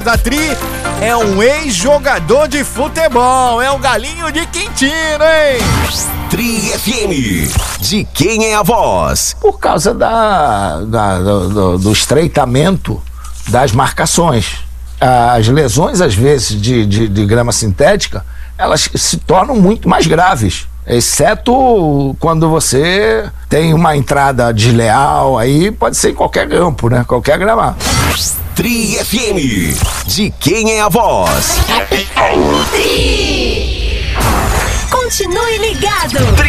da Tri é um ex-jogador de futebol, é um galinho de Quintino, hein? Tri FM, de quem é a voz? Por causa do estreitamento das marcações. As lesões, às vezes, de grama sintética, elas se tornam muito mais graves. Exceto quando você tem uma entrada desleal, aí pode ser em qualquer campo, né? Qualquer gramado. Tri FM, de quem é a voz? Continue ligado.